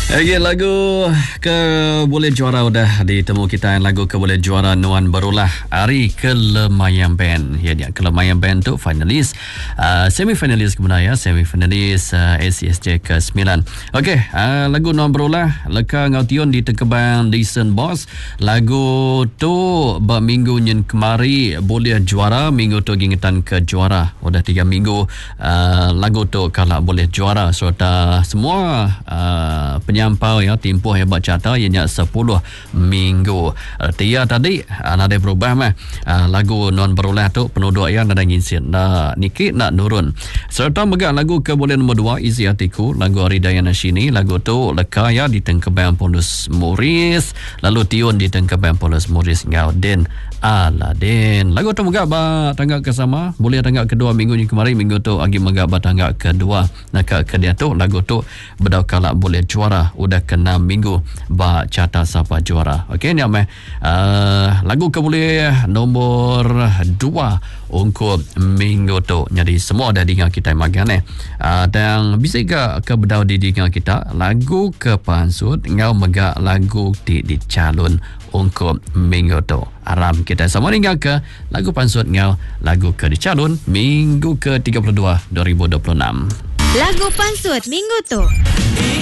Okay, lagu ke Boleh Juara udah ditemu kita. Lagu ke Boleh Juara Nuan Barulah Ari Kelemayan Band. Ya, dia Kelemayan Band tu finalis, semi-finalis kemudian ya, semi-finalis ACSJ ke-9. Okay, lagu Nuan Barulah Leka Ngaution di Tekebang Decent Boss. Lagu tu berminggu nyen kemari boleh juara, minggu tu gingetan ke juara. Udah 3 minggu lagu tu kalau boleh juara. So semua penyampau ya tempoh hebat cata ianya 10 minggu. Tia tadi ada berubah mah. Lagu Non Barulah tu penduduk yang ada nginsin nak nikit nak nurun. Serta megak lagu ke boleh nombor 2 Isi Hatiku, lagu Aridayana Shini. Lagu tu leka ya di Tengkebang Pondus Muris, lalu Tiun di Tengkebang Pondus Muris Ngaudin Aladin. Lagu tu megak ba tangga ke sama, boleh tangga kedua minggu ni kemarin, minggu tu agi megak ba tangga kedua. Nak ke dia tu lagu tu bedau kalak boleh juara udah ke 6 minggu ba cata siapa juara. Okey ni lagu ke boleh nombor 2 untuk minggu tu. Jadi semua ada dengan kita magan dan bisa ke bedau di dengan kita lagu ke pansut ngau megak lagu di calon untuk minggu tu. Aram kita sama tinggal ke lagu pansut ngau lagu ke di calon minggu ke 32 2026. Lagu pansut minggu tu.